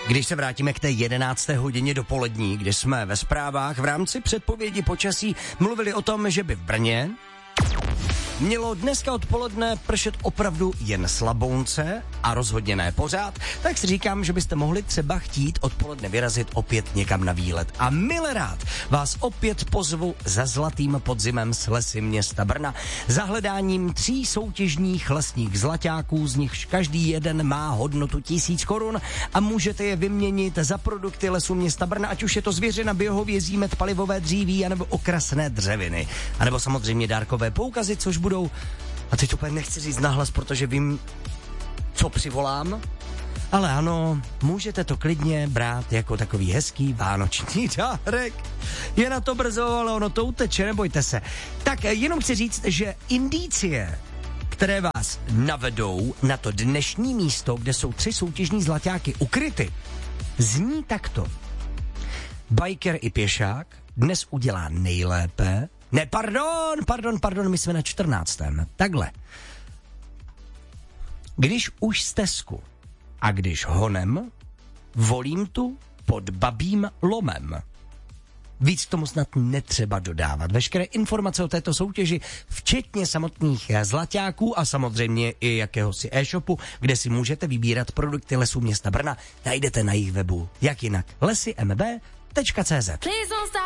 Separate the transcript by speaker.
Speaker 1: Když se vrátíme k té 11. hodině dopolední, kdy jsme ve zprávách v rámci předpovědi počasí mluvili o tom, že by v Brně mělo dneska odpoledne pršet opravdu jen slabounce a rozhodně ne pořád, tak si říkám, že byste mohli třeba chtít odpoledne vyrazit opět někam na výlet. A mile rád vás opět pozvu za zlatým podzimem s lesy města Brna, za hledáním 3 soutěžních lesních zlaťáků, z nichž každý jeden má hodnotu 1000 korun a můžete je vyměnit za produkty Lesů města Brna, ať už je to zvěřina, biohovězí, med, palivové dříví, anebo okrasné dřeviny, anebo samozřejmě dárkové poukazy, což budou, a teď úplně nechci říct nahlas, protože vím, co přivolám, ale ano, můžete to klidně brát jako takový hezký vánoční dárek. Je na to brzo, ale ono to uteče, nebojte se. Tak jenom chci říct, že indicie, které vás navedou na to dnešní místo, kde jsou 3 soutěžní zlaťáky ukryty, zní takto. Biker i pěšák dnes udělá nejlépe. Ne, pardon, my jsme na 14. Takhle. Když už stezku a když honem, volím tu pod babím lomem. Víc k tomu snad netřeba dodávat. Veškeré informace o této soutěži, včetně samotných zlaťáků a samozřejmě i jakéhosi e-shopu, kde si můžete vybírat produkty Lesů města Brna, najdete na jejich webu. Jak jinak? lesymb.cz